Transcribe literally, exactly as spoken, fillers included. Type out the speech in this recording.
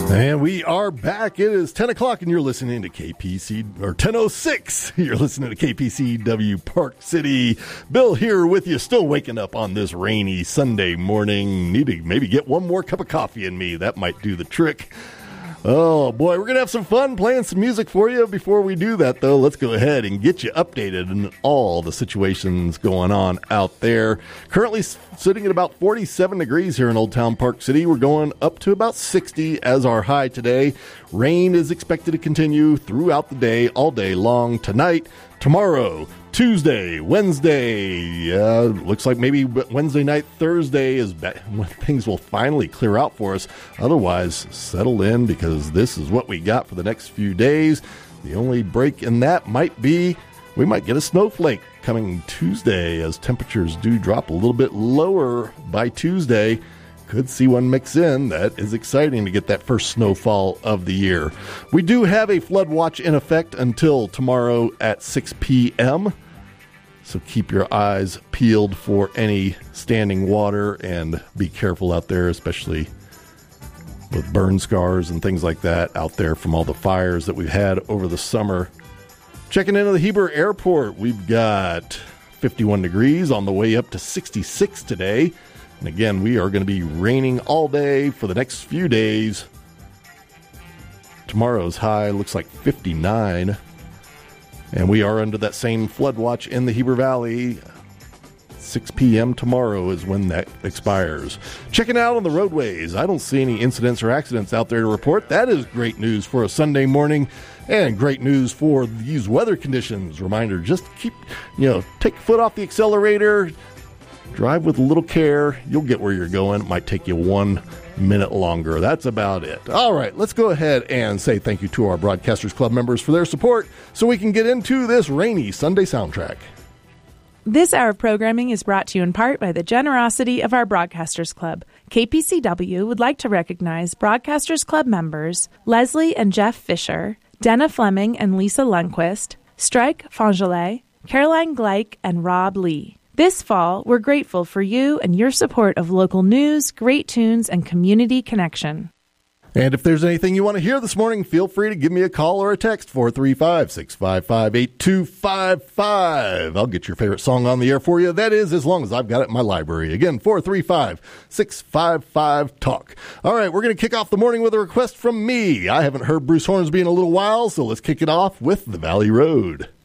And we are back. It is ten o'clock and you're listening to K P C, or ten oh six. You're listening to K P C W Park City. Bill here with you, still waking up on this rainy Sunday morning. Need to maybe get one more cup of coffee in me. That might do the trick. Oh, boy, we're going to have some fun playing some music for you. Before we do that, though, let's go ahead and get you updated on all the situations going on out there. Currently sitting at about forty-seven degrees here in Old Town Park City. We're going up to about sixty as our high today. Rain is expected to continue throughout the day, all day long tonight, tomorrow, Tuesday, Wednesday. Uh, looks like maybe Wednesday night, Thursday is ba- when things will finally clear out for us. Otherwise, settle in because this is what we got for the next few days. The only break in that might be we might get a snowflake coming Tuesday as temperatures do drop a little bit lower by Tuesday. Could see one mix in. That is exciting to get that first snowfall of the year. We do have a flood watch in effect until tomorrow at six p.m., so keep your eyes peeled for any standing water and be careful out there, especially with burn scars and things like that out there from all the fires that we've had over the summer. Checking into the Heber Airport, we've got fifty-one degrees on the way up to sixty-six today. And again, we are going to be raining all day for the next few days. Tomorrow's high looks like fifty-nine. And we are under that same flood watch in the Heber Valley. six p.m. tomorrow is when that expires. Checking out on the roadways. I don't see any incidents or accidents out there to report. That is great news for a Sunday morning and great news for these weather conditions. Reminder, just keep, you know, take your foot off the accelerator. Drive with a little care. You'll get where you're going. It might take you one minute longer. That's about it. All right, let's go ahead and say thank you to our Broadcasters Club members for their support so we can get into this rainy Sunday soundtrack. This hour of programming is brought to you in part by the generosity of our Broadcasters Club. K P C W would like to recognize Broadcasters Club members Leslie and Jeff Fisher, Dana Fleming and Lisa Lundquist, Strike Fongelet, Caroline Gleich, and Rob Lee. This fall, we're grateful for you and your support of local news, great tunes, and community connection. And if there's anything you want to hear this morning, feel free to give me a call or a text, four three five, six five five, eight two five five. I'll get your favorite song on the air for you. That is, as long as I've got it in my library. Again, four three five, six five five, talk. All right, we're going to kick off the morning with a request from me. I haven't heard Bruce Hornsby in a little while, so let's kick it off with The Valley Road.